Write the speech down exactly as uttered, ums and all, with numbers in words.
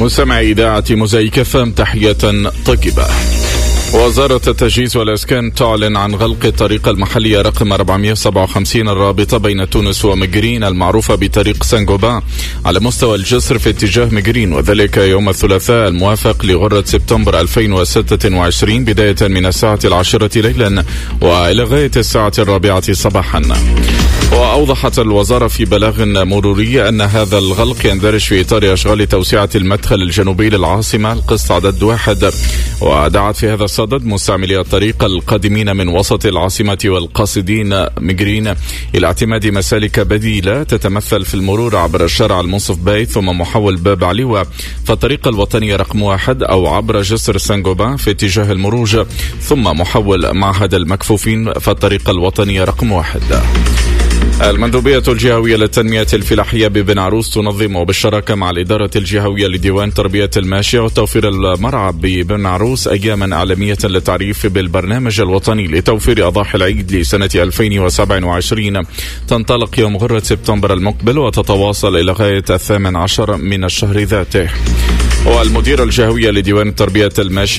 مستمعي إذاعة موزايك اف ام، تحية طيبة. وزارة التجهيز والإسكان تعلن عن غلق الطريق المحلية رقم أربعمئة وسبعة وخمسين الرابطة بين تونس ومجرين المعروفة بطريق سانغوبا على مستوى الجسر في اتجاه مجرين، وذلك يوم الثلاثاء الموافق لغرة سبتمبر ألفين وستة وعشرين بداية من الساعة العاشرة ليلا وإلى غاية الساعة الرابعة صباحا. وأوضحت الوزارة في بلاغ مروري أن هذا الغلق يندرج في إطار أشغال توسعة المدخل الجنوبي للعاصمة القسط عدد واحد. ودعت في هذا الصدد مستعملي الطريق القادمين من وسط العاصمة والقاصدين مجرين إلى اعتماد مسالك بديلة تتمثل في المرور عبر الشارع المنصف باي ثم محول باب علوة فالطريق الوطني رقم واحد، أو عبر جسر سانغوبا في اتجاه المروج ثم محول معهد المكفوفين فالطريق الوطني رقم واحد. المندوبية الجهوية للتنمية الفلاحية ببن عروس تنظم بالشراكة مع الإدارة الجهوية لديوان تربية الماشية وتوفير المرعى ببن عروس أياما إعلامية للتعريف بالبرنامج الوطني لتوفير أضاحي العيد لسنة ألفين وسبعة وعشرين، تنطلق يوم غرة سبتمبر المقبل وتتواصل إلى غاية الثامن عشر من الشهر ذاته. والمدير الجهوية لديوان تربية الماشية